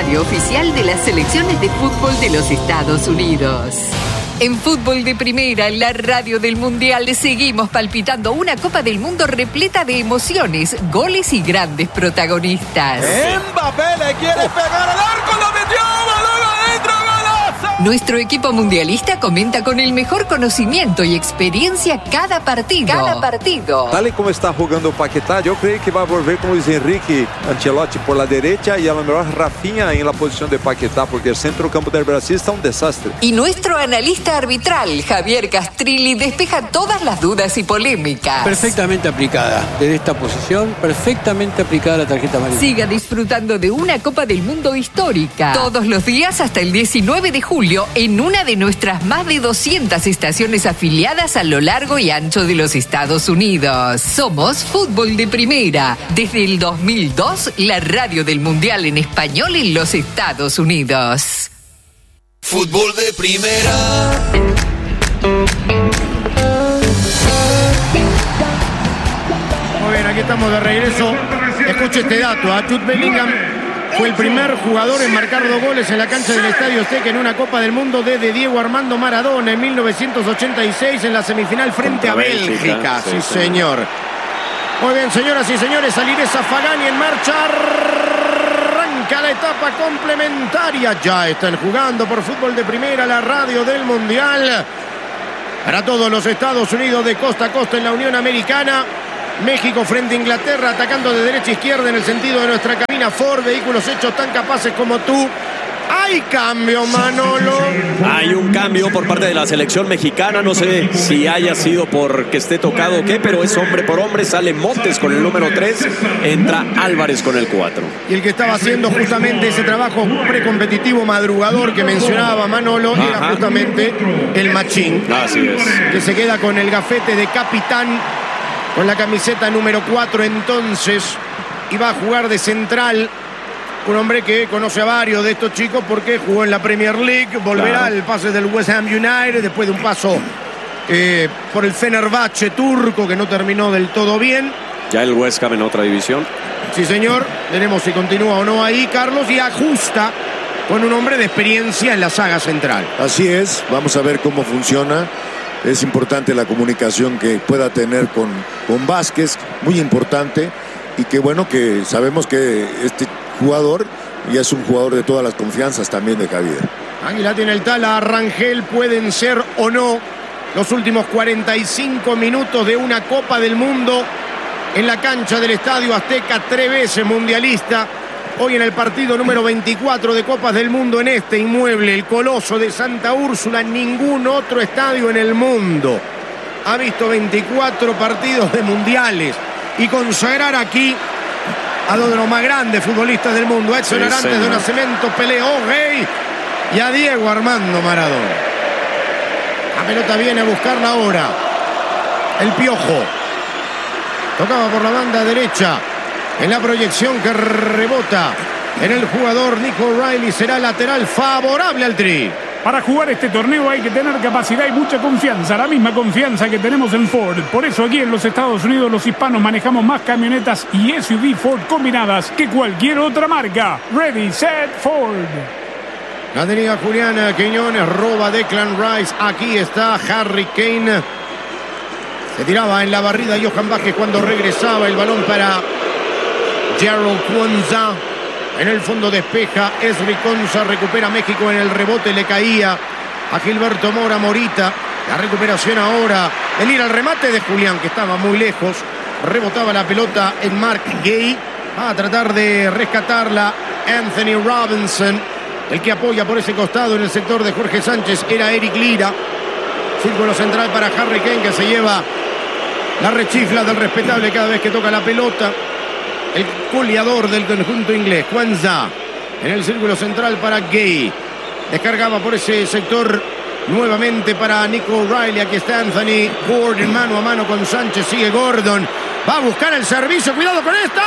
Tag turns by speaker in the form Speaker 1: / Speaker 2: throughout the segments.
Speaker 1: radio oficial de las selecciones de fútbol de los Estados Unidos. En Fútbol de Primera, la radio del Mundial, seguimos palpitando una Copa del Mundo repleta de emociones, goles y grandes protagonistas.
Speaker 2: Mbappé le quiere pegar al arco, lo metió, balón adentro, golazo.
Speaker 1: Nuestro equipo mundialista comenta con el mejor conocimiento y experiencia cada partido.
Speaker 3: Tal y como está jugando Paquetá, yo creo que va a volver con Luis Enrique Ancelotti por la derecha y a lo mejor Rafinha en la posición de Paquetá, porque el centro campo del Brasil está un desastre.
Speaker 1: Y nuestro analista arbitral, Javier Castrilli, despeja todas las dudas y polémicas.
Speaker 4: Perfectamente aplicada. Desde esta posición, perfectamente aplicada la tarjeta amarilla.
Speaker 1: Siga disfrutando de una Copa del Mundo histórica. Todos los días hasta el 19 de julio en una de nuestras más de 200 estaciones afiliadas a lo largo y ancho de los Estados Unidos. Somos Fútbol de Primera. Desde el 2002, la radio del Mundial en español en los Estados Unidos.
Speaker 5: Fútbol de Primera.
Speaker 6: Muy bien, aquí estamos de regreso. Escuche este dato. Jude Bellingham fue el primer jugador en marcar 2 goles en la cancha del Estadio Azteca en una Copa del Mundo desde Diego Armando Maradona en 1986 en la semifinal frente a Bélgica. Sí, señor. Muy bien, señoras y señores, Alireza Fagani en marcha. Arranca la etapa complementaria. Ya están jugando por Fútbol de Primera, la radio del Mundial. Para todos los Estados Unidos de costa a costa en la Unión Americana. México frente a Inglaterra, atacando de derecha a izquierda en el sentido de nuestra cabina Ford. Vehículos hechos tan capaces como tú. Hay cambio, Manolo.
Speaker 7: Hay un cambio por parte de la selección mexicana. No sé si haya sido porque esté tocado o qué, pero es hombre por hombre. Sale Montes con el número 3. Entra Álvarez con el 4.
Speaker 6: Y el que estaba haciendo justamente ese trabajo precompetitivo madrugador que mencionaba Manolo era justamente el Machín.
Speaker 7: Así es.
Speaker 6: Que se queda con el gafete de capitán, con la camiseta número 4 entonces. Y va a jugar de central. Un hombre que conoce a varios de estos chicos porque jugó en la Premier League. Volverá al pase del West Ham United después de un paso por el Fenerbahce turco que no terminó del todo bien.
Speaker 7: Ya el West Ham en otra división.
Speaker 6: Sí, señor. Veremos si continúa o no ahí, Carlos. Y ajusta con un hombre de experiencia en la saga central.
Speaker 8: Así es. Vamos a ver cómo funciona. Es importante la comunicación que pueda tener con Vázquez. Muy importante. Y que bueno, que sabemos que este jugador y es un jugador de todas las confianzas también de Javier.
Speaker 6: Águila tiene el Tala, Rangel, pueden ser o no los últimos 45 minutos de una Copa del Mundo en la cancha del Estadio Azteca, 3 veces mundialista. Hoy en el partido número 24 de Copas del Mundo en este inmueble, el Coloso de Santa Úrsula. Ningún otro estadio en el mundo ha visto 24 partidos de mundiales y consagrar aquí a dos de los más grandes futbolistas del mundo, a Edson Arantes de Nascimento, Pelé, O'Reilly y a Diego Armando Maradona. La pelota viene a buscarla ahora el Piojo. Tocaba por la banda derecha en la proyección que rebota en el jugador Nico O'Reilly. Será lateral favorable al Tri.
Speaker 9: Para jugar este torneo hay que tener capacidad y mucha confianza, la misma confianza que tenemos en Ford. Por eso aquí en los Estados Unidos los hispanos manejamos más camionetas y SUV Ford combinadas que cualquier otra marca. Ready, set, Ford.
Speaker 6: La tenía Julián Quiñones, roba Declan Rice. Aquí está Harry Kane. Se tiraba en la barrida Johan Vázquez cuando regresaba el balón para Gerald Cuenza. En el fondo despeja Esri Conza, recupera México en el rebote, le caía a Gilberto Mora, Morita. La recuperación ahora, el ir al remate de Julián, que estaba muy lejos. Rebotaba la pelota en Mark Gay. Va a tratar de rescatarla Anthony Robinson. El que apoya por ese costado en el sector de Jorge Sánchez era Eric Lira. Círculo central para Harry Kane, que se lleva la rechifla del respetable cada vez que toca la pelota. El goleador del conjunto inglés, Cuenza, en el círculo central para Gay. Descargaba por ese sector nuevamente para Nico O'Reilly. Aquí está Anthony Gordon, mano a mano con Sánchez. Sigue Gordon. Va a buscar el servicio. Cuidado con esta.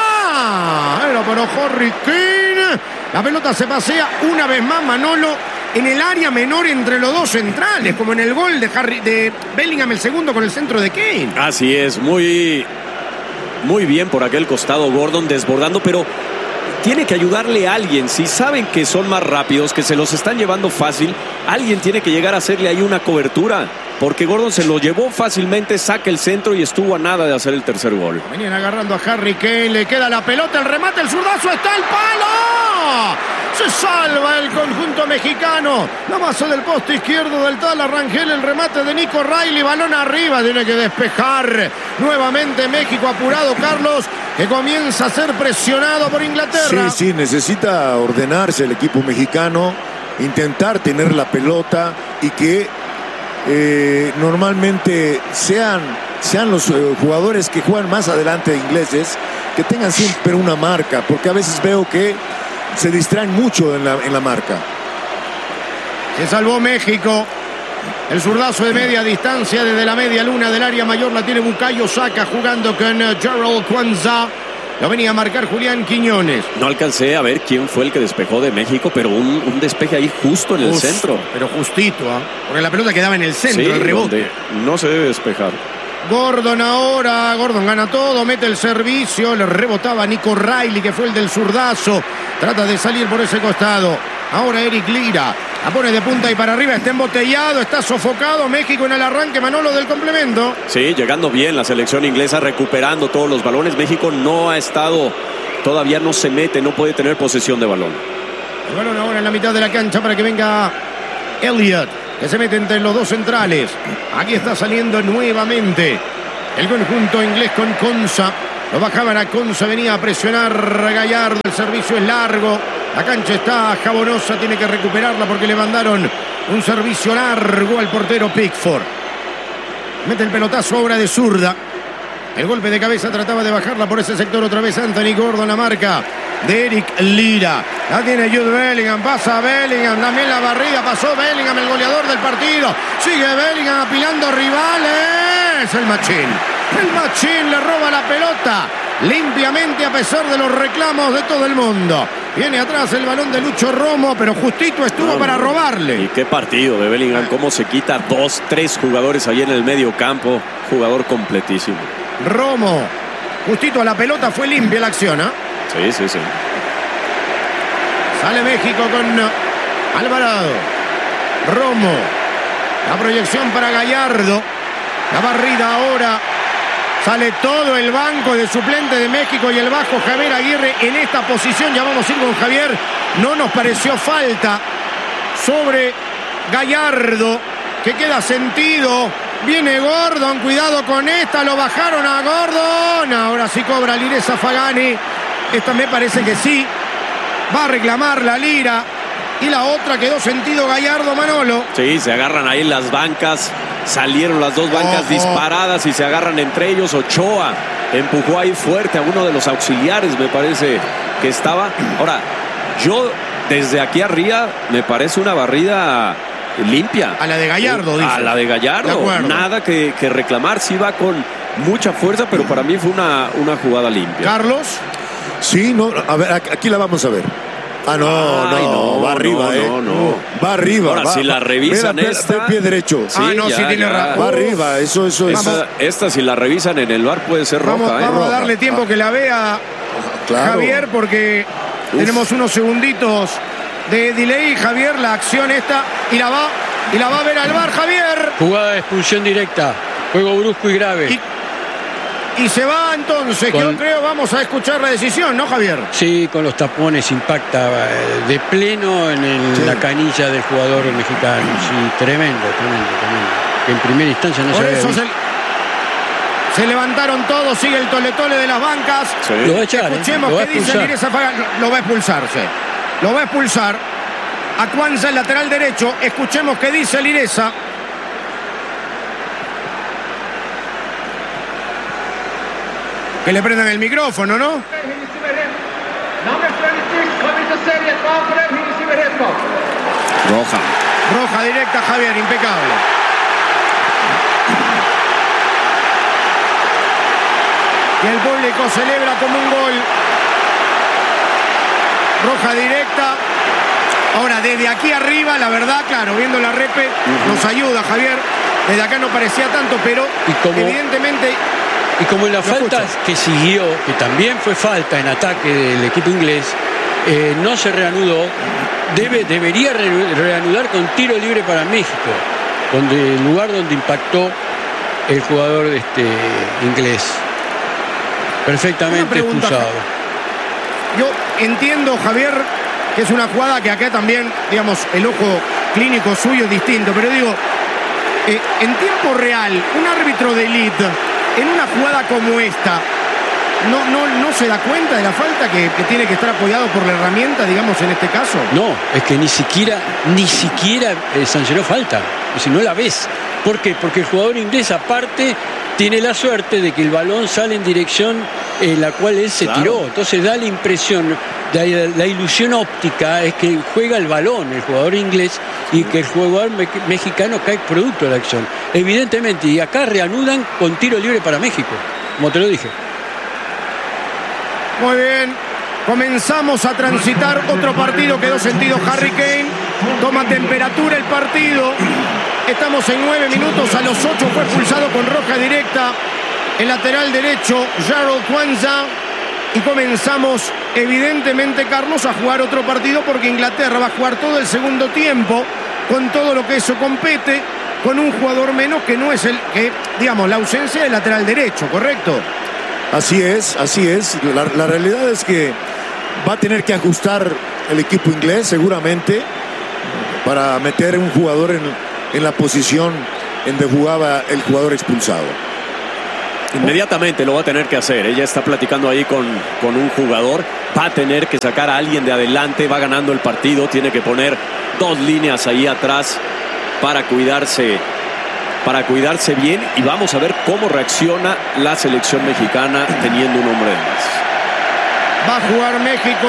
Speaker 6: Era para Harry Kane. La pelota se pasea una vez más, Manolo, en el área menor entre los dos centrales, como en el gol de Bellingham, el segundo con el centro de Kane.
Speaker 7: Así es, muy bien por aquel costado Gordon desbordando, pero tiene que ayudarle a alguien. Si saben que son más rápidos, que se los están llevando fácil, alguien tiene que llegar a hacerle ahí una cobertura. Porque Gordon se lo llevó fácilmente, saca el centro y estuvo a nada de hacer el tercer gol.
Speaker 6: Venían agarrando a Harry Kane, le queda la pelota, el remate, el zurdazo, está el palo. Se salva el conjunto mexicano. La base del poste izquierdo del tal Rangel, el remate de Nico Riley, balón arriba, tiene que despejar. Nuevamente México apurado, Carlos, que comienza a ser presionado por Inglaterra.
Speaker 8: Sí, necesita ordenarse el equipo mexicano, intentar tener la pelota y que normalmente sean los jugadores que juegan más adelante ingleses, que tengan siempre una marca, porque a veces veo que se distraen mucho en la marca.
Speaker 6: Se salvó México. El zurdazo de media distancia desde la media luna del área mayor la tiene Bukayo Saka jugando con Gerald Kwanzaa. Lo venía a marcar Julián Quiñones.
Speaker 7: No alcancé a ver quién fue el que despejó de México, pero un despeje ahí justo en el centro.
Speaker 6: Pero justito, porque la pelota quedaba en el centro,
Speaker 7: sí,
Speaker 6: el rebote.
Speaker 7: No se debe despejar.
Speaker 6: Gordon ahora, Gordon gana todo, mete el servicio, le rebotaba Nico Riley, que fue el del zurdazo. Trata de salir por ese costado. Ahora Eric Lira, la pone de punta y para arriba, está embotellado, está sofocado. México en el arranque, Manolo, del complemento.
Speaker 7: Sí, llegando bien la selección inglesa, recuperando todos los balones. México no ha estado, todavía no se mete, no puede tener posesión de balón.
Speaker 6: El balón ahora en la mitad de la cancha para que venga Elliot, que se mete entre los dos centrales. Aquí está saliendo nuevamente el conjunto inglés con Konsa. Lo bajaban a Konsa, venía a presionar Gallardo. El servicio es largo. La cancha está jabonosa, tiene que recuperarla porque le mandaron un servicio largo al portero Pickford. Mete el pelotazo ahora de zurda. El golpe de cabeza trataba de bajarla por ese sector otra vez Anthony Gordon, la marca de Eric Lira. La tiene Jude Bellingham, pasa Bellingham, también la barrida, pasó Bellingham, el goleador del partido. Sigue Bellingham apilando rivales. El Machín le roba la pelota limpiamente a pesar de los reclamos de todo el mundo. Viene atrás el balón de Lucho Romo, pero justito estuvo para robarle.
Speaker 7: Y qué partido de Bellingham, cómo se quita 2-3 jugadores ahí en el medio campo. Jugador completísimo.
Speaker 6: Romo, justito a la pelota, fue limpia la acción, ¿eh?
Speaker 7: Sí.
Speaker 6: Sale México con Alvarado. Romo, la proyección para Gallardo. La barrida ahora. Sale todo el banco de suplente de México y el bajo Javier Aguirre en esta posición. Ya vamos a ir con Javier. No nos pareció falta sobre Gallardo, que queda sentido. Viene Gordon, cuidado con esta, lo bajaron a Gordon. Ahora sí cobra Lireza Fagani. Esta me parece que sí. Va a reclamar la Lira. Y la otra quedó sentido Gallardo, Manolo.
Speaker 7: Sí, se agarran ahí las bancas. Salieron las dos bancas disparadas y se agarran entre ellos. Ochoa empujó ahí fuerte a uno de los auxiliares, me parece que estaba. Ahora, yo desde aquí arriba me parece una barrida limpia.
Speaker 6: A la de Gallardo, dice.
Speaker 7: A la de Gallardo. Nada que reclamar. Sí va con mucha fuerza, pero para mí fue una jugada limpia.
Speaker 6: Carlos.
Speaker 8: Sí, no, a ver, aquí la vamos a ver. No, va arriba,
Speaker 7: no.
Speaker 8: Va arriba.
Speaker 7: Ahora, si la revisan esta...
Speaker 8: Pie derecho.
Speaker 7: Sí,
Speaker 6: sí tiene razón.
Speaker 8: Va arriba, eso es.
Speaker 7: Esta, si la revisan en el VAR, puede ser roja.
Speaker 6: Vamos a darle tiempo que la vea Javier, porque tenemos unos segunditos de delay. Javier, la acción esta, y la va a ver al VAR, Javier.
Speaker 4: Jugada de expulsión directa, juego brusco y grave.
Speaker 6: Y se va entonces, yo creo, vamos a escuchar la decisión, ¿no, Javier?
Speaker 4: Sí, con los tapones impacta de pleno en la canilla del jugador mexicano. Sí, tremendo. Que en primera instancia no se había visto.
Speaker 6: Se levantaron todos, sigue el tole-tole de las bancas.
Speaker 7: Sí.
Speaker 4: Lo va a echar,
Speaker 6: escuchemos qué dice Lireza Fagani. Lo va a expulsarse. Lo va a expulsar a Kwanzaa, el lateral derecho. Escuchemos qué dice Lireza. Que le prendan el micrófono, ¿no? Roja directa, Javier, impecable. Y el público celebra como un gol. Roja directa. Ahora, desde aquí arriba, la verdad, claro, viendo la repe, nos ayuda, Javier. Desde acá no parecía tanto, pero evidentemente...
Speaker 4: Y como en la falta que siguió, que también fue falta en ataque del equipo inglés, no se reanudó. Debería reanudar con tiro libre para México, el lugar donde impactó el jugador inglés. Perfectamente expulsado.
Speaker 6: Yo entiendo, Javier, que es una jugada que acá también, digamos, el ojo clínico suyo es distinto, pero digo, en tiempo real, un árbitro de élite, en una jugada como esta, ¿no se da cuenta de la falta que tiene que estar apoyado por la herramienta, digamos, en este caso?
Speaker 4: No, es que ni siquiera sancionó falta, si no la ves. ¿Por qué? Porque el jugador inglés, aparte, tiene la suerte de que el balón sale en dirección en la cual él se tiró. Entonces da la impresión, la ilusión óptica es que juega el balón el jugador inglés y que el jugador mexicano cae producto de la acción. Evidentemente, y acá reanudan con tiro libre para México, como te lo dije.
Speaker 6: Muy bien, comenzamos a transitar otro partido, quedó sentido Harry Kane, toma temperatura el partido, estamos en 9 minutos, a los 8 fue expulsado con roja directa el lateral derecho Jarrell Kwanzaa y comenzamos evidentemente, Carlos, a jugar otro partido porque Inglaterra va a jugar todo el segundo tiempo con todo lo que eso compete, con un jugador menos que no es digamos, la ausencia del lateral derecho, ¿correcto?
Speaker 8: Así es. La realidad es que va a tener que ajustar el equipo inglés seguramente para meter un jugador en la posición en donde jugaba el jugador expulsado.
Speaker 7: Inmediatamente lo va a tener que hacer. Ella está platicando ahí con un jugador. Va a tener que sacar a alguien de adelante. Va ganando el partido. Tiene que poner 2 líneas ahí atrás para cuidarse bien, y vamos a ver cómo reacciona la selección mexicana teniendo un hombre de más.
Speaker 6: Va a jugar México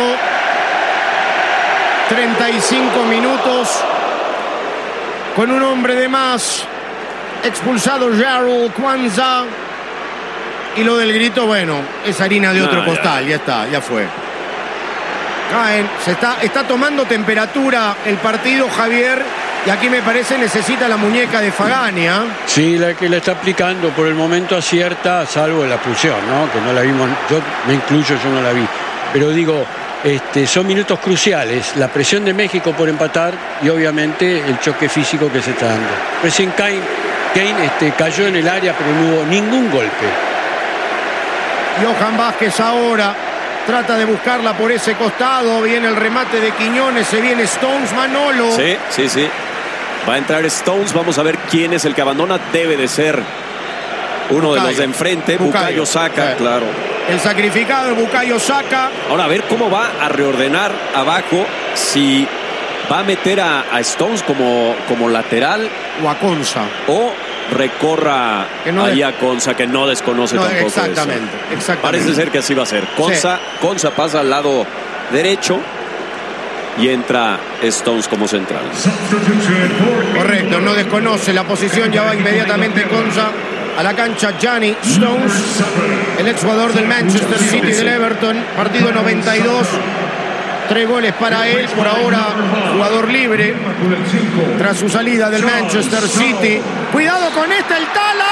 Speaker 6: 35 minutos con un hombre de más, expulsado Jarrell Kwanzaa, y lo del grito, bueno, es harina de otro costal, ya está, ya fue. Caen, está tomando temperatura el partido, Javier. Y aquí me parece necesita la muñeca de Fagania.
Speaker 4: Sí, la que la está aplicando por el momento acierta, salvo la expulsión, ¿no? Que no la vimos, yo me incluyo, yo no la vi. Pero digo, son minutos cruciales, la presión de México por empatar y obviamente el choque físico que se está dando. Recién Kane cayó en el área, pero no hubo ningún golpe.
Speaker 6: Johan Vázquez ahora trata de buscarla por ese costado, viene el remate de Quiñones, se viene Stones, Manolo.
Speaker 7: Sí. Va a entrar Stones, vamos a ver quién es el que abandona. Debe de ser uno de los de enfrente, Bukayo Saka, claro.
Speaker 6: El sacrificado, Bukayo Saka.
Speaker 7: Ahora a ver cómo va a reordenar abajo, si va a meter a Stones como lateral.
Speaker 6: O a Konsa.
Speaker 7: O recorra ahí a Konsa, que no desconoce tampoco
Speaker 6: exactamente.
Speaker 7: Parece ser que así va a ser. Konsa pasa al lado derecho y entra Stones como central.
Speaker 6: Correcto, no desconoce la posición, ya va inmediatamente Konsa a la cancha. Gianni Stones, el exjugador del Manchester City, del Everton, partido 92. 3 goles para él, por ahora jugador libre tras su salida del Manchester City. Cuidado con el Tala.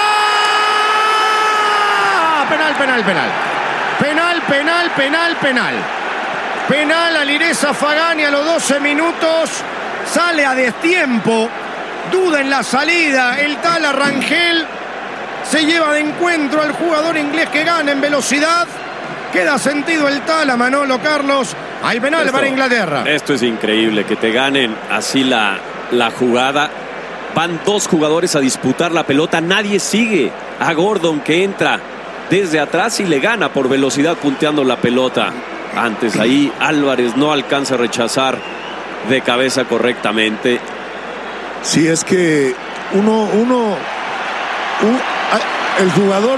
Speaker 6: Penal a Lireza Fagani a los 12 minutos. Sale a destiempo. Duda en la salida. El Tala Rangel se lleva de encuentro al jugador inglés que gana en velocidad. Queda sentido el Tala, Manolo, Carlos. Hay penal para Inglaterra.
Speaker 7: Esto es increíble, que te ganen así la jugada. Van 2 jugadores a disputar la pelota. Nadie sigue a Gordon, que entra desde atrás y le gana por velocidad punteando la pelota. Antes ahí Álvarez no alcanza a rechazar de cabeza correctamente.
Speaker 8: Sí, es que el jugador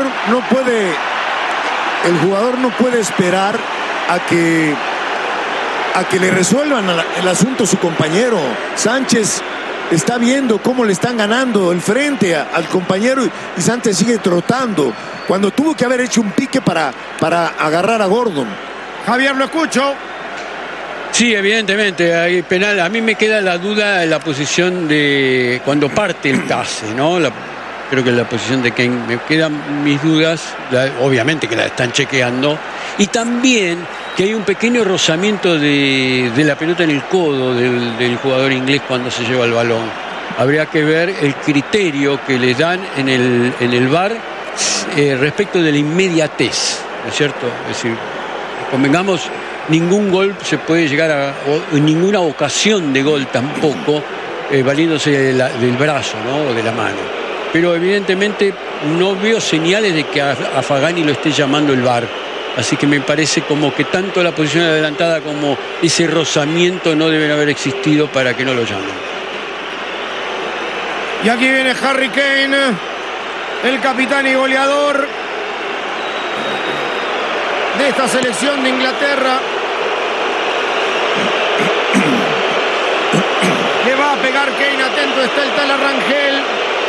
Speaker 8: no puede esperar a que le resuelvan el asunto a su compañero. Sánchez está viendo cómo le están ganando el frente al compañero y Sánchez sigue trotando cuando tuvo que haber hecho un pique para agarrar a Gordon.
Speaker 6: Javier, lo escucho.
Speaker 4: Sí, evidentemente hay penal. A mí me queda la duda en la posición de cuando parte el pase, ¿no? creo que la posición de Kane, me quedan mis dudas, obviamente que la están chequeando, y también que hay un pequeño rozamiento de la pelota en el codo del jugador inglés cuando se lleva el balón. Habría que ver el criterio que les dan en el VAR respecto de la inmediatez, ¿no es cierto? Es decir, convengamos, ningún gol se puede llegar o ninguna ocasión de gol tampoco, valiéndose del brazo, ¿no? O de la mano. Pero evidentemente no veo señales de que a Fagani lo esté llamando el VAR. Así que me parece como que tanto la posición adelantada como ese rozamiento no deben haber existido para que no lo llamen.
Speaker 6: Y aquí viene Harry Kane, el capitán y goleador de esta selección de Inglaterra. Le va a pegar Kane, atento está el tal Rangel.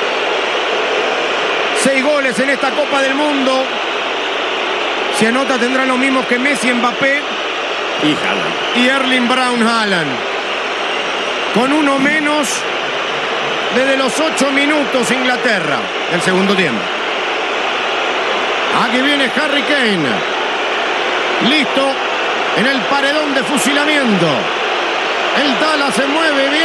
Speaker 6: 6 goles en esta Copa del Mundo. Si anota tendrá lo mismo que Messi, Mbappé
Speaker 7: y Haaland.
Speaker 6: Y Erling Braun Haaland. Con uno menos desde los 8 minutos Inglaterra del segundo tiempo. Aquí viene Harry Kane. Listo en el paredón de fusilamiento. El Tala se mueve